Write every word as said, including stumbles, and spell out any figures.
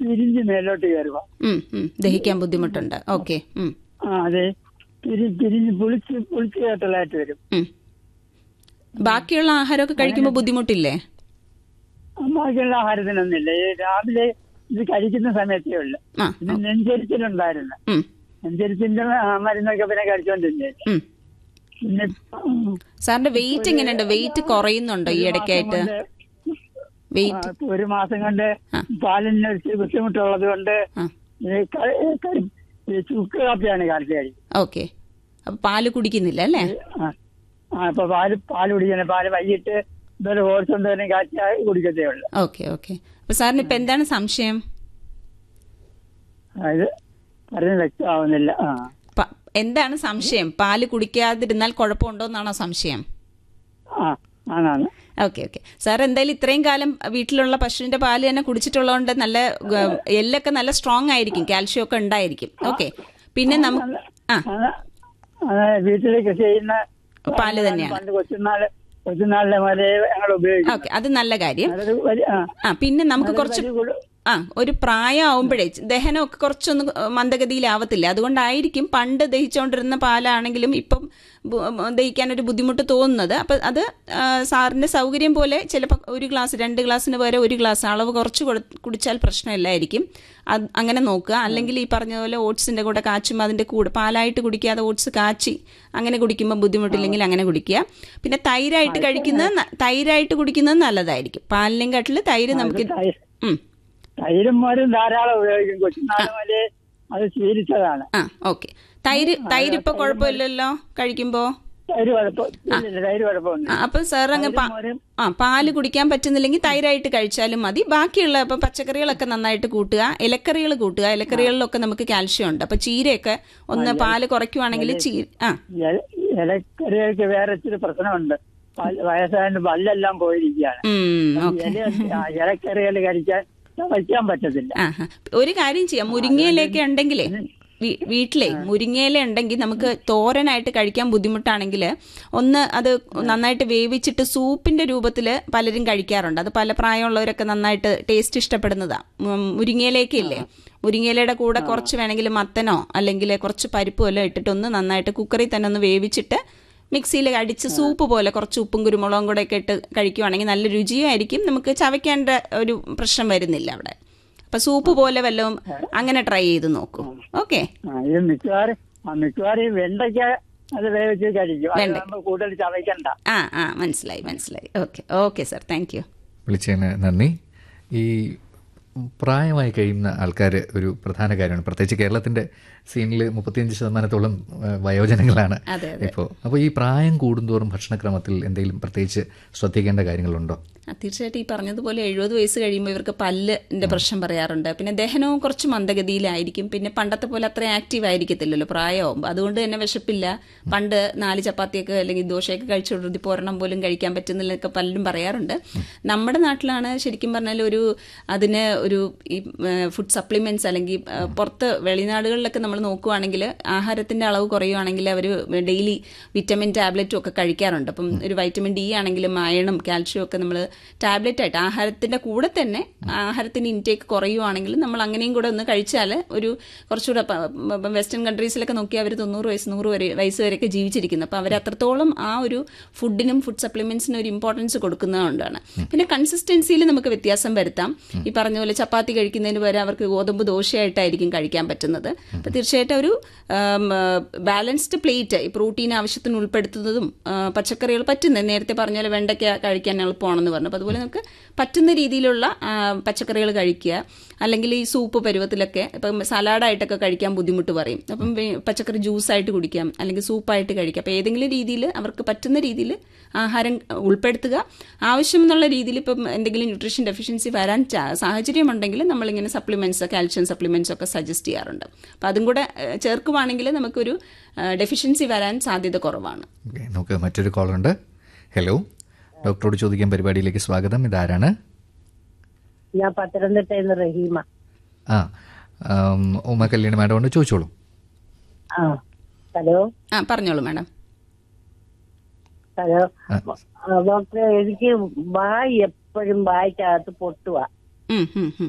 പിരിഞ്ഞ് മേലോട്ട് കയറുക. ഉം, ഉം. ദഹിക്കാൻ ബുദ്ധിമുട്ടുണ്ട്. ഓക്കെ. ആ അതെ, പിരി പിരിഞ്ഞ് പുളിച്ച് പുളിച്ച് കേട്ടലായിട്ട് വരും. ബാക്കിയുള്ള ആഹാരമൊക്കെ കഴിക്കുമ്പോൾ ബുദ്ധിമുട്ടില്ലേ? ബാക്കിയുള്ള ആഹാരത്തിനൊന്നുമില്ല. ഈ രാവിലെ ഇത് കഴിക്കുന്ന സമയത്തേ ഉള്ളു. പിന്നെ നെഞ്ചരിച്ചിലുണ്ടായിരുന്നു. നെഞ്ചരിച്ചിന്റെ മരുന്നൊക്കെ പിന്നെ കഴിച്ചോണ്ടിരുന്നേ. പിന്നെ സാറിന്റെ വെയിറ്റ് എങ്ങനെയുണ്ട്? വെയിറ്റ് കുറയുന്നുണ്ടോ ഈ ഇടയ്ക്കായിട്ട്? വെയിറ്റ് ഒരു മാസം കൊണ്ട് പാലിന് ബുദ്ധിമുട്ടുള്ളത് കൊണ്ട് ചുക്ക് കാപ്പിയാണ് കാലത്ത് കഴിക്കും. ഓക്കെ. അപ്പൊ പാല് കുടിക്കുന്നില്ല അല്ലേ? ആ ഇപ്പൊ പാല് പാല് കുടിക്കുന്നത്. പാല് വൈകിട്ട് ഇതുപോലെ ഓട്സ് എന്തെങ്കിലും കാച്ചി കുടിക്കത്തേ ഉള്ളു. Okay okay. അപ്പൊ സാറിന് ഇപ്പൊ എന്താണ് സംശയം? അത് പറഞ്ഞ് വ്യക്തമാവുന്നില്ല. ആ എന്താണ് സംശയം? പാല് കുടിക്കാതിരുന്നാൽ കുഴപ്പമുണ്ടോന്നാണോ സംശയം? ആ ആണാണ്. Okay okay. സാർ എന്തായാലും ഇത്രയും കാലം വീട്ടിലുള്ള പശുവിന്റെ പാല് തന്നെ കുടിച്ചിട്ടുള്ളതുകൊണ്ട് നല്ല എല്ലൊക്കെ നല്ല സ്ട്രോങ് ആയിരിക്കും, കാൽഷ്യം ഒക്കെ ഉണ്ടായിരിക്കും. ഓക്കെ. പിന്നെ നമുക്ക് ആ വീട്ടിൽ കൃഷി ചെയ്യുന്ന പാല് തന്നെയാണ്. കൊച്ചുനാള് കൊച്ചുനാളിലെ മുതലേ ഞങ്ങൾ ഉപയോഗിക്കും. ഓക്കെ, അത് നല്ല കാര്യം. ആ പിന്നെ നമുക്ക് കുറച്ച് ആ ഒരു പ്രായമാവുമ്പോഴേ ദഹനമൊക്കെ കുറച്ചൊന്ന് മന്ദഗതിയിലാവത്തില്ല. അതുകൊണ്ടായിരിക്കും പണ്ട് ദഹിച്ചുകൊണ്ടിരുന്ന പാലാണെങ്കിലും ഇപ്പം ദഹിക്കാനൊരു ബുദ്ധിമുട്ട് തോന്നുന്നത്. അപ്പം അത് സാറിൻ്റെ സൗകര്യം പോലെ ചിലപ്പോൾ ഒരു ഗ്ലാസ് രണ്ട് ഗ്ലാസ്സിന് പകരം ഒരു ഗ്ലാസ് അളവ് കുറച്ച് കുടിച്ചാൽ പ്രശ്നമില്ലായിരിക്കും. അത് അങ്ങനെ നോക്കുക. അല്ലെങ്കിൽ ഈ പറഞ്ഞ പോലെ ഓട്സിൻ്റെ കൂടെ കാച്ചുമ്പോൾ അതിൻ്റെ കൂടെ പാലായിട്ട് കുടിക്കാതെ ഓട്സ് കാച്ചി അങ്ങനെ കുടിക്കുമ്പോൾ ബുദ്ധിമുട്ടില്ലെങ്കിൽ അങ്ങനെ കുടിക്കുക. പിന്നെ തൈരായിട്ട് കഴിക്കുന്നത് തൈരായിട്ട് കുടിക്കുന്നത് നല്ലതായിരിക്കും. പാലിനെയും കാട്ടിൽ തൈര് നമുക്ക് തൈരും മോരും ധാരാളം ഉപയോഗിക്കും. കൊച്ചുനാള് മുതലേ അത് ശീലിച്ചതാണ്. ആ ഓക്കെ. തൈര് തൈര് ഇപ്പൊ കുഴപ്പമില്ലല്ലോ കഴിക്കുമ്പോ? തൈര് കുഴപ്പമില്ല, തൈര് കുഴപ്പമൊന്നും. അപ്പൊ സാർ അങ്ങ് ആ പാല് കുടിക്കാൻ പറ്റുന്നില്ലെങ്കിൽ തൈരായിട്ട് കഴിച്ചാലും മതി. ബാക്കിയുള്ള ഇപ്പൊ പച്ചക്കറികളൊക്കെ നന്നായിട്ട് കൂട്ടുക, ഇലക്കറികൾ കൂട്ടുക. ഇലക്കറികളിലൊക്കെ നമുക്ക് കാൽഷ്യം ഉണ്ട്. അപ്പൊ ചീരയൊക്കെ ഒന്ന് പാല് കുറയ്ക്കുവാണെങ്കിൽ ചീര ആ ഇലക്കറികൾക്ക് വേറെ ഇച്ചിരി പ്രശ്നമുണ്ട്. വയസ്സായതിന്റെ പല്ലെല്ലാം പോയിരിക്കുകയാണ്. ഇലക്കറികൾ കഴിക്കാൻ കഴിക്കാൻ പറ്റത്തില്ല. ഒരു കാര്യം ചെയ്യാം, മുരിങ്ങയിലൊക്കെ ഉണ്ടെങ്കിലേ വീട്ടിലെ മുരിങ്ങയില ഉണ്ടെങ്കിൽ നമുക്ക് തോരനായിട്ട് കഴിക്കാൻ ബുദ്ധിമുട്ടാണെങ്കിൽ ഒന്ന് അത് നന്നായിട്ട് വേവിച്ചിട്ട് സൂപ്പിന്റെ രൂപത്തിൽ പലരും കഴിക്കാറുണ്ട്. അത് പല പ്രായമുള്ളവരൊക്കെ നന്നായിട്ട് ടേസ്റ്റ് ഇഷ്ടപ്പെടുന്നതാണ്. മുരിങ്ങയിലേക്ക് ഇല്ലേ, മുരിങ്ങയിലയുടെ കൂടെ കുറച്ച് വേണമെങ്കിൽ മത്തനോ അല്ലെങ്കിൽ കുറച്ച് പരിപ്പോ എല്ലാം ഇട്ടിട്ടൊന്ന് നന്നായിട്ട് കുക്കറിൽ തന്നെ ഒന്ന് വേവിച്ചിട്ട് മിക്സിയിൽ അടിച്ച് സൂപ്പ് പോലെ കുറച്ച് ഉപ്പും കുരുമുളകും കൂടെ ഒക്കെ ഇട്ട് കഴിക്കുവാണെങ്കിൽ നല്ല രുചിയായിരിക്കും. നമുക്ക് ചവയ്ക്കേണ്ട ഒരു പ്രശ്നം വരുന്നില്ല അവിടെ. അപ്പൊ സൂപ്പ് പോലെ വല്ലതും അങ്ങനെ ട്രൈ ചെയ്ത് നോക്കൂ. ഓക്കെ. ആ ആ മനസ്സിലായി മനസ്സിലായി. Okay okay sir, thank you. വിളിച്ചതിന് നന്ദി. ഈ പ്രായമായി കഴിയുന്ന ആൾക്കാർ ഒരു പ്രധാന കാര്യമാണ്. പ്രത്യേകിച്ച് കേരളത്തിൻ്റെ സീനിൽ മുപ്പത്തിയഞ്ച് ശതമാനത്തോളം വയോജനങ്ങളാണ് ഇപ്പോൾ. അപ്പോൾ ഈ പ്രായം കൂടുന്തോറും ഭക്ഷണക്രമത്തിൽ എന്തെങ്കിലും പ്രത്യേകിച്ച് ശ്രദ്ധിക്കേണ്ട കാര്യങ്ങളുണ്ടോ? തീർച്ചയായിട്ടും ഈ പറഞ്ഞതുപോലെ എഴുപത് വയസ്സ് കഴിയുമ്പോൾ ഇവർക്ക് പല്ലിൻ്റെ പ്രശ്നം പറയാറുണ്ട്. പിന്നെ ദഹനവും കുറച്ച് മന്ദഗതിയിലായിരിക്കും. പിന്നെ പണ്ടത്തെ പോലെ അത്ര ആക്റ്റീവ് ആയിരിക്കത്തില്ലല്ലോ പ്രായമാകുമ്പോൾ. അതുകൊണ്ട് തന്നെ വിശപ്പില്ല. പണ്ട് നാല് ചപ്പാത്തിയൊക്കെ അല്ലെങ്കിൽ ദോശയൊക്കെ കഴിച്ചുകൊണ്ടിരുത്തി പോരണം പോലും കഴിക്കാൻ പറ്റുന്നില്ലൊക്കെ പലരും പറയാറുണ്ട്. നമ്മുടെ നാട്ടിലാണ് ശരിക്കും പറഞ്ഞാൽ ഒരു അതിന് ഒരു ഈ ഫുഡ് സപ്ലിമെന്റ്സ് അല്ലെങ്കിൽ പുറത്ത് വെളിനാടുകളിലൊക്കെ നമ്മൾ നോക്കുവാണെങ്കിൽ ആഹാരത്തിൻ്റെ അളവ് കുറയുവാണെങ്കിൽ അവർ ഡെയിലി വിറ്റമിൻ ടാബ്ലറ്റും ഒക്കെ കഴിക്കാറുണ്ട്. അപ്പം ഒരു വൈറ്റമിൻ ഡി ആണെങ്കിലും അയണും കാൽഷ്യം ഒക്കെ നമ്മൾ ടാബ്ലറ്റ് ആയിട്ട് ആഹാരത്തിന്റെ കൂടെ തന്നെ ആഹാരത്തിന്റെ ഇൻടേക്ക് കുറയുവാണെങ്കിൽ നമ്മൾ അങ്ങനെയും കൂടെ ഒന്ന് കഴിച്ചാൽ ഒരു കുറച്ചുകൂടെ വെസ്റ്റേൺ കൺട്രീസിലൊക്കെ നോക്കി അവർ തൊണ്ണൂറ് വയസ്സ് നൂറ് വരെ വയസ്സ് വരെയൊക്കെ ജീവിച്ചിരിക്കുന്നത്. അപ്പോൾ അവർ അത്രത്തോളം ആ ഒരു ഫുഡിനും ഫുഡ് സപ്ലിമെന്റ്സിനും ഒരു ഇമ്പോർട്ടൻസ് കൊടുക്കുന്നതുകൊണ്ടാണ്. പിന്നെ കൺസിസ്റ്റൻസിയിൽ നമുക്ക് വ്യത്യാസം വരുത്താം. ഈ പറഞ്ഞ പോലെ ചപ്പാത്തി കഴിക്കുന്നതിന് പകരം അവർക്ക് ഗോതമ്പ് ദോശയായിട്ടായിരിക്കും കഴിക്കാൻ പറ്റുന്നത്. അപ്പോൾ തീർച്ചയായിട്ടും ഒരു ബാലൻസ്ഡ് പ്ലേറ്റ് ഈ പ്രോട്ടീൻ ആവശ്യത്തിന് ഉൾപ്പെടുത്തുന്നതും പച്ചക്കറികൾ പറ്റുന്നത് നേരത്തെ പറഞ്ഞ പോലെ വെണ്ടയ്ക്ക കഴിക്കാൻ എളുപ്പമാണെന്ന് പറഞ്ഞു. അപ്പോൾ അതുപോലെ നമുക്ക് പറ്റുന്ന രീതിയിലുള്ള പച്ചക്കറികൾ കഴിക്കുക. അല്ലെങ്കിൽ ഈ സൂപ്പ് പരുവത്തിലൊക്കെ ഇപ്പം സലാഡായിട്ടൊക്കെ കഴിക്കാൻ ബുദ്ധിമുട്ട് പറയും. അപ്പം പച്ചക്കറി ജ്യൂസായിട്ട് കുടിക്കാം അല്ലെങ്കിൽ സൂപ്പായിട്ട് കഴിക്കാം. അപ്പോൾ ഏതെങ്കിലും രീതിയിൽ അവർക്ക് പറ്റുന്ന രീതിയിൽ ആഹാരം ഉൾപ്പെടുത്തുക. ആവശ്യമെന്നുള്ള രീതിയിൽ ഇപ്പം എന്തെങ്കിലും ന്യൂട്രീഷൻ ഡെഫിഷ്യൻസി വരാൻ സാഹചര്യമുണ്ടെങ്കിൽ നമ്മളിങ്ങനെ സപ്ലിമെൻറ്റ്സ് കാൽഷ്യം സപ്ലിമെൻറ്റ്സ് ഒക്കെ സജസ്റ്റ് ചെയ്യാറുണ്ട്. അപ്പോൾ അതും കൂടെ ചേർക്കുവാണെങ്കിൽ നമുക്കൊരു ഡെഫിഷ്യൻസി വരാൻ സാധ്യത കുറവാണ്. നമുക്ക് മറ്റൊരു കോളുണ്ട്. ഹലോ, ഡോക്ടറോട് ചോദിക്കാൻ പരിപാടിയിലേക്ക് സ്വാഗതം. ഇതാരാണ്? ഞാൻ പത്തനംതിട്ടയിൽ നിന്ന് റഹീമ. ആ ഉമ്മ കല്യാണി മാഡം ഉണ്ട്, ചോദിച്ചോളൂ. ആ ഹലോ. ആ പറഞ്ഞോളൂ മാഡം. ഹലോ ഡോക്ടറെ, എനിക്ക് വായ് എപ്പോഴും വായ്ക്കകത്ത് പൊട്ടുക.